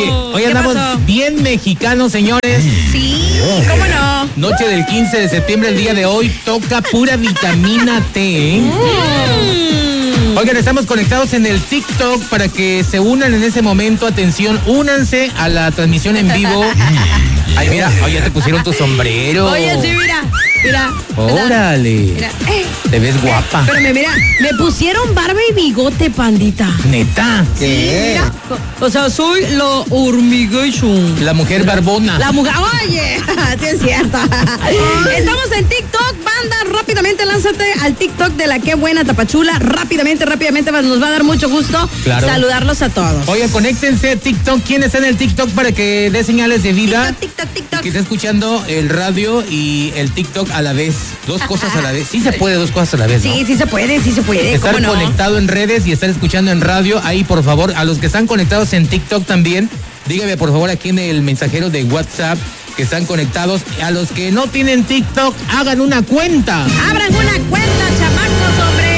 Hoy andamos bien mexicanos, señores. Sí, ¿cómo no? Noche del 15 de septiembre, el día de hoy, toca pura vitamina T, ¿eh? Oigan, estamos conectados en el TikTok para que se unan en ese momento. Atención, únanse a la transmisión en vivo. Ay, mira, oye, ya te pusieron tu sombrero. Oye, sí, mira. Órale. Mira. Te ves guapa. Pero mira, me pusieron barba y bigote, pandita. ¿Neta? Sí, mira. O sea, soy la hormigation. La mujer barbona. La mujer, oye, sí es cierto. Estamos en TikTok, banda, rápidamente lánzate al TikTok de la Qué Buena Tapachula. Rápidamente, nos va a dar mucho gusto saludarlos a todos. Oye, conéctense a TikTok. ¿Quién está en el TikTok para que dé señales de vida? TikTok. Que está escuchando el radio y el TikTok a la vez. Dos cosas a la vez. Sí se puede dos cosas a la vez, ¿no? Sí se puede. Estar ¿Cómo no? conectado en redes y estar escuchando en radio. Ahí, por favor, a los que están conectados en TikTok también, dígame, por favor, aquí en el mensajero de WhatsApp que están conectados. A los que no tienen TikTok, hagan una cuenta. Abran una cuenta, chamacos, hombre.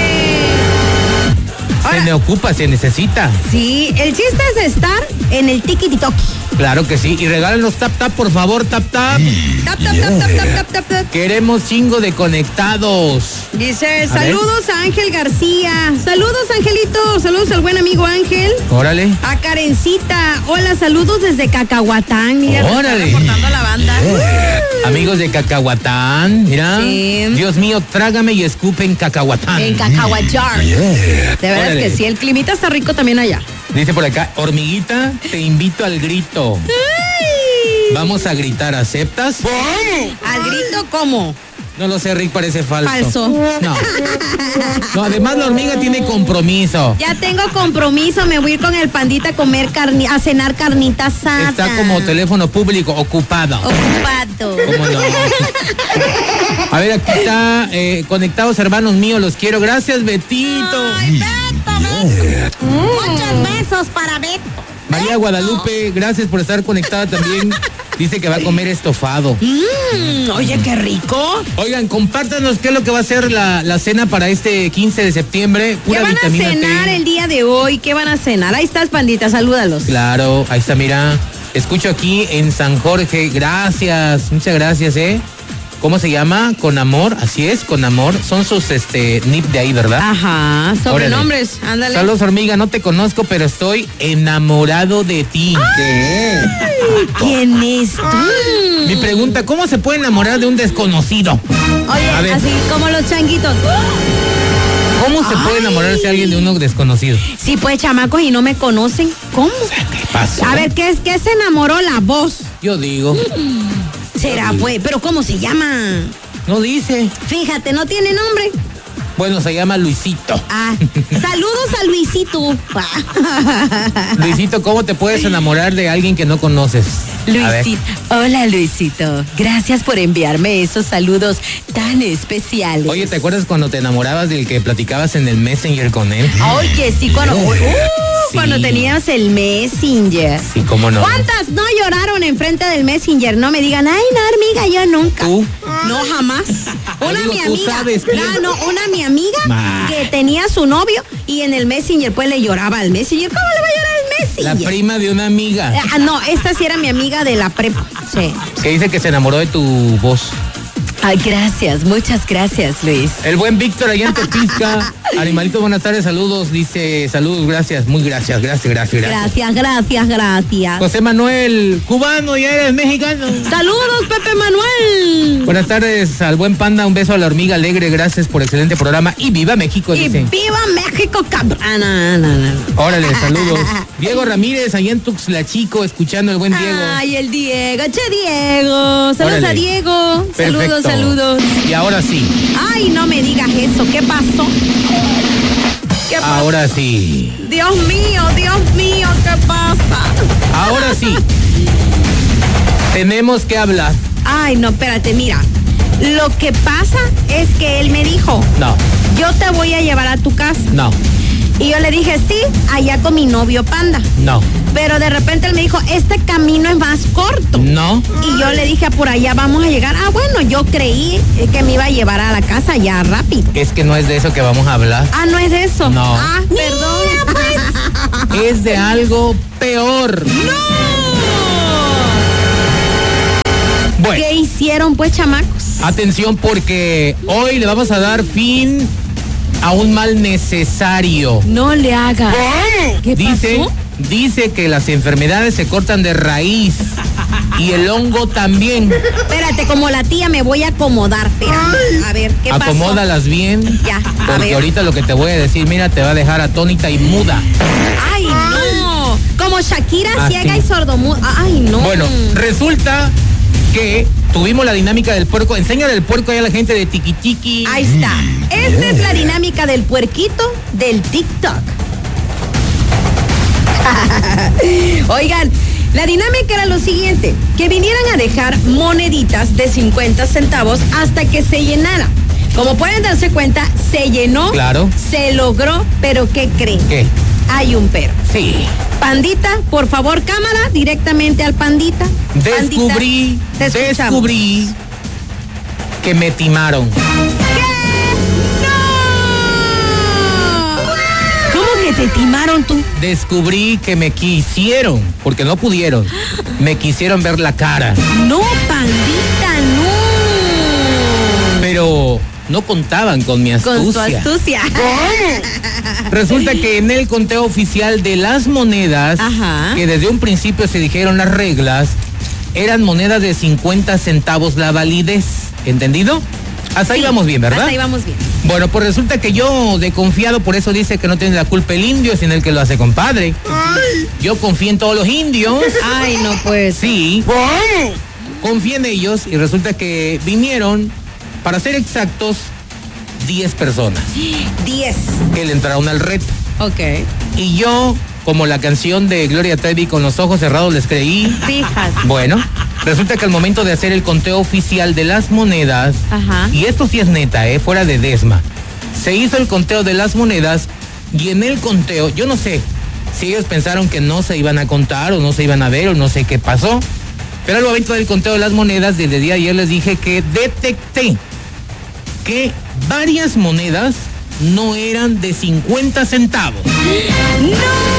Se me ocupa, se necesita. Sí, el chiste es estar en el tiki-toki. Claro que sí. Y regálanos tap, por favor, tap. Tap. Queremos chingo de conectados. Dice, saludos a Ángel García. Saludos, Angelito. Saludos al buen amigo Ángel. Órale. A Karencita. Hola, saludos desde Cacahuatán. Mira, órale. Se está reportando la banda. Amigos de Cacahuatán, mira. Sí. Dios mío, trágame y escupe en Cacahuatán. En Cacahuachar. De verdad Órale. que sí, el climita está rico también allá. Dice por acá, hormiguita, te invito al grito. Ay. Vamos a gritar, ¿aceptas? ¿Al grito cómo? No lo sé, Rick, parece falso. No, además la hormiga tiene compromiso. Ya tengo compromiso, me voy a ir con el pandita a comer a cenar carnita asada. Está como teléfono público, ocupado. Ocupado. ¿Cómo no? A ver, aquí está, conectados hermanos míos, los quiero. Gracias, Betito. Ay, Beto. Muchos besos para Beto. María Guadalupe, gracias por estar conectada también. Dice que va a comer estofado. Oye, qué rico. Oigan, compártanos qué es lo que va a ser la cena para este 15 de septiembre. ¿Qué van a cenar el día de hoy? ¿Qué van a cenar? Ahí estás, pandita, salúdalos. Claro, ahí está, mira. Escucho aquí en San Jorge. Gracias, muchas gracias, ¿Cómo se llama? Con amor, así es, con amor. Son sus NIP de ahí, ¿verdad? Ajá, sobrenombres, ándale. Saludos, hormiga, no te conozco, pero estoy enamorado de ti. ¿Qué? ¿Quién es tú? Mi pregunta, ¿cómo se puede enamorar de un desconocido? Oye, así como los changuitos. ¿Cómo se puede enamorarse alguien de uno desconocido? Sí, pues, chamacos, y no me conocen. ¿Cómo? ¿Qué pasó? A ver, ¿qué se enamoró la voz? Yo digo. Será, pues, pero ¿cómo se llama? No dice. Fíjate, no tiene nombre. Bueno, se llama Luisito. Saludos a Luisito. Luisito, ¿cómo te puedes enamorar de alguien que no conoces? Luisito. Hola, Luisito. Gracias por enviarme esos saludos tan especiales. Oye, ¿te acuerdas cuando te enamorabas del que platicabas en el Messenger con él? Oye, sí, cuando tenías el Messenger. Sí, cómo no. ¿Cuántas no lloraron enfrente del Messenger? No me digan, ay, no, hormiga, yo nunca. ¿Tú? No, jamás. Una mi amiga. Una mi amiga que tenía su novio y en el Messenger pues le lloraba al Messenger. ¿Cómo le va a llorar al Messenger? La prima de una amiga. No, esta sí era mi amiga de la prepa. Sí. Que dice que se enamoró de tu voz. Ay, gracias, muchas gracias, Luis. El buen Víctor allá en Tepisca. Animalito, buenas tardes, saludos. Dice, saludos, gracias, muy gracias. Gracias. José Manuel, cubano, ya eres mexicano. Saludos, Pepe Manuel. Buenas tardes al buen Panda, un beso a la hormiga alegre, gracias por excelente programa. Y viva México, dice. Y viva México, cabrón. Órale, saludos. Diego Ramírez, allá en Tuxtla Chico, escuchando el buen Diego. Ay, el Diego, Diego. Saludos. Órale. A Diego. Perfecto. Saludos. Y ahora sí. Ay, no me digas eso. ¿Qué pasó? Ahora sí. Dios mío, ¿qué pasa? Ahora sí. Tenemos que hablar. Ay, no, espérate, mira. Lo que pasa es que él me dijo. No. Yo te voy a llevar a tu casa. No. Y yo le dije, sí, allá con mi novio Panda. No. Pero de repente él me dijo, este camino es más corto. No. Y yo le dije, por allá vamos a llegar. Bueno, yo creí que me iba a llevar a la casa ya rápido. Es que no es de eso que vamos a hablar. ¿No es de eso? No. Perdón. Es de algo peor. ¡No! hicieron, pues, chamacos? Atención, porque hoy le vamos a dar fin a un mal necesario. No le haga. ¿Qué pasó? Dice que las enfermedades se cortan de raíz y el hongo también. Espérate, como la tía me voy a acomodar. Espérate, a ver, ¿qué pasó? Acomódalas bien. Ya, porque ahorita lo que te voy a decir, mira, te va a dejar atónita y muda. ¡Ay, no! Como Shakira, ciega y sordomuda. ¡Ay, no! Bueno, resulta que tuvimos la dinámica del puerco. Enséñale el puerco ahí a la gente de Tiki Tiki. Ahí está. Esta es la dinámica del puerquito del TikTok. Oigan, la dinámica era lo siguiente: que vinieran a dejar moneditas de 50 centavos hasta que se llenara. Como pueden darse cuenta, se llenó, claro, se logró, pero ¿qué creen? ¿Qué? Hay un pero. Sí. Pandita, por favor, cámara, directamente al Pandita. Descubrí que me timaron. ¿Te timaron tú? Descubrí que me quisieron, porque no pudieron. Me quisieron ver la cara. No, Pandita, no. Pero no contaban con mi astucia. Con su astucia. Resulta que en el conteo oficial de las monedas, que desde un principio se dijeron las reglas, eran monedas de 50 centavos la validez. ¿Entendido? Hasta ahí vamos bien, ¿verdad? Hasta ahí vamos bien. Bueno, pues resulta que yo, de confiado, por eso dice que no tiene la culpa el indio, sino el que lo hace, compadre. Ay. Yo confío en todos los indios. Ay, no, pues. Sí. Confío en ellos y resulta que vinieron, para ser exactos, 10 personas. 10. Que le entraron al reto. Ok. Y yo, como la canción de Gloria Trevi, con los ojos cerrados les creí. Fíjate. Bueno, resulta que al momento de hacer el conteo oficial de las monedas, y esto sí es neta, fuera de desma, se hizo el conteo de las monedas y en el conteo, yo no sé si ellos pensaron que no se iban a contar o no se iban a ver o no sé qué pasó, pero al momento del conteo de las monedas, desde el día de ayer les dije que detecté que varias monedas no eran de 50 centavos. ¡No!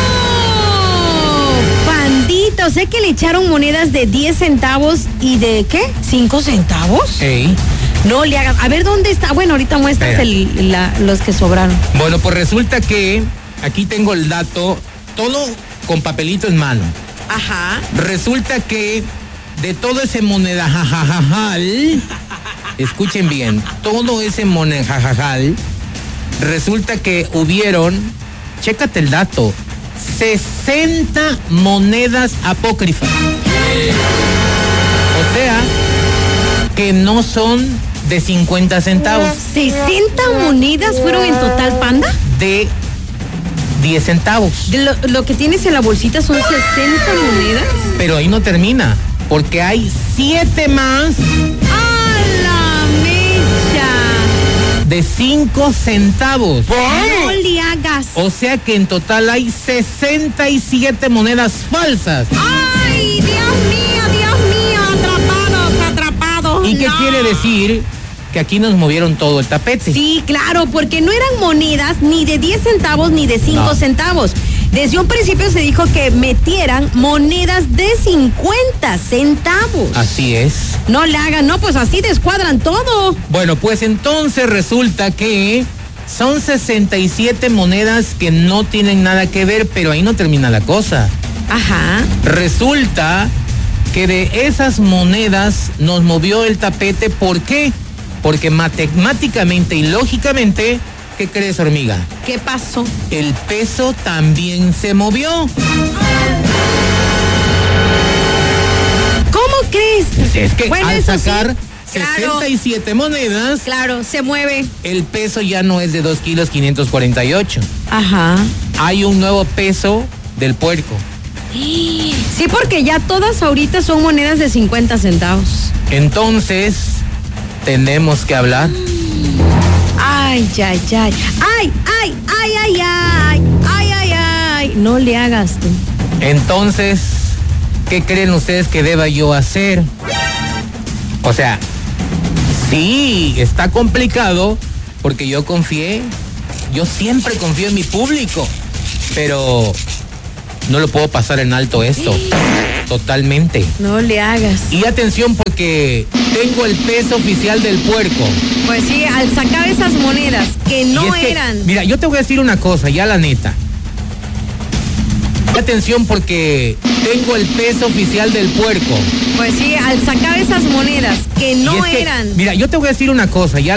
Pandito, sé que le echaron monedas de 10 centavos y de ¿qué? ¿5 centavos? Ey. No le hagas. A ver dónde está. Bueno, ahorita muestras los que sobraron. Bueno, pues resulta que aquí tengo el dato, todo con papelito en mano. Ajá. Resulta que de todo ese monedajajajal, escuchen bien, todo ese monedajajal, resulta que hubieron, chécate el dato, 60 monedas apócrifas. O sea, que no son de 50 centavos. ¿60 monedas fueron en total, Panda? De 10 centavos. Lo que tienes en la bolsita son 60 monedas. Pero ahí no termina, porque hay 7 más. ¡A la mecha! De 5 centavos. No le hagas. O sea que en total hay 67 monedas falsas. ¡Ay, Dios mío, atrapados! ¿Y qué quiere decir? Que aquí nos movieron todo el tapete. Sí, claro, porque no eran monedas ni de 10 centavos ni de 5 centavos. Desde un principio se dijo que metieran monedas de 50 centavos. Así es. No le hagan, no, pues así descuadran todo. Bueno, pues entonces resulta que son 67 monedas que no tienen nada que ver, pero ahí no termina la cosa. Ajá. Resulta que de esas monedas nos movió el tapete. ¿Por qué? Porque matemáticamente y lógicamente, ¿qué crees, hormiga? ¿Qué pasó? El peso también se movió. ¿Cómo crees? Pues es que bueno, al sacar sí, 67 monedas, claro, se mueve. El peso ya no es de 2 kilos 548. Ajá. Hay un nuevo peso del puerco. Sí, porque ya todas ahorita son monedas de 50 centavos. Entonces, tenemos que hablar. Ay. No le hagas tú. Entonces, ¿qué creen ustedes que deba yo hacer? O sea, sí, está complicado porque yo siempre confío en mi público, pero No lo puedo pasar en alto esto. Totalmente. No le hagas. Y atención porque tengo el peso oficial del puerco. Pues sí, al sacar esas monedas que no eran. Mira, yo te voy a decir una cosa, ya la neta. Atención porque tengo el peso oficial del puerco. Pues sí, al sacar esas monedas que no eran. Mira, yo te voy a decir una cosa, ya